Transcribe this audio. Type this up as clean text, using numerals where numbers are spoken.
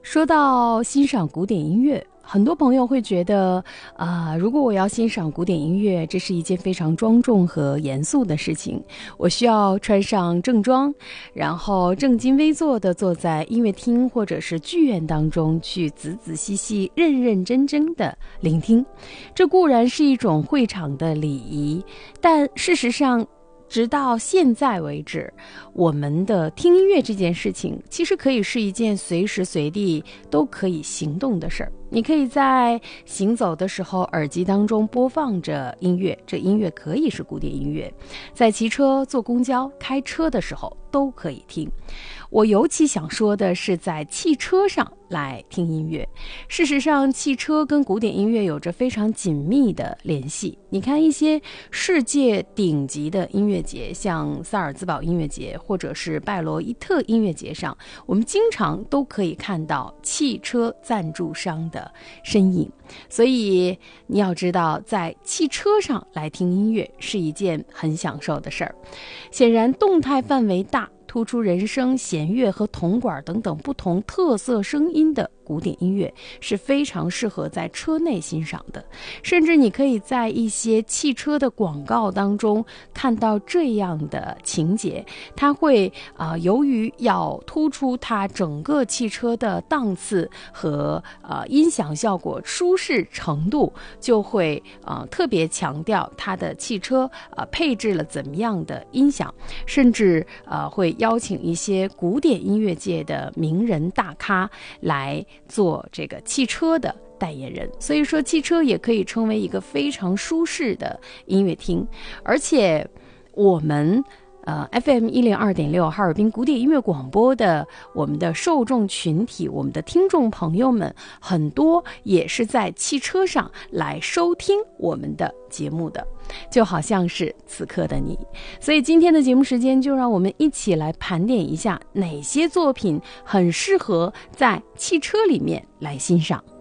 说到欣赏古典音乐，很多朋友会觉得如果我要欣赏古典音乐，这是一件非常庄重和严肃的事情，我需要穿上正装，然后正襟危坐地坐在音乐厅或者是剧院当中去仔仔细细认认真真地聆听。这固然是一种会场的礼仪，但事实上直到现在为止，我们的听音乐这件事情其实可以是一件随时随地都可以行动的事儿。你可以在行走的时候耳机当中播放着音乐，这音乐可以是古典音乐，在骑车、坐公交、开车的时候都可以听。我尤其想说的是在汽车上来听音乐。事实上，汽车跟古典音乐有着非常紧密的联系。你看一些世界顶级的音乐节，像萨尔兹堡音乐节或者是拜罗伊特音乐节上，我们经常都可以看到汽车赞助商的身影。所以你要知道，在汽车上来听音乐是一件很享受的事儿。显然动态范围大，突出人声、弦乐和铜管等等不同特色声音的古典音乐是非常适合在车内欣赏的。甚至你可以在一些汽车的广告当中看到这样的情节，它会由于要突出它整个汽车的档次和音响效果舒适程度，就会特别强调它的汽车配置了怎么样的音响，甚至会邀请一些古典音乐界的名人大咖来做这个汽车的代言人。所以说汽车也可以称为一个非常舒适的音乐厅。而且我们FM 102.6哈尔滨古典音乐广播的我们的受众群体，我们的听众朋友们很多也是在汽车上来收听我们的节目的，就好像是此刻的你。所以今天的节目时间，就让我们一起来盘点一下哪些作品很适合在汽车里面来欣赏。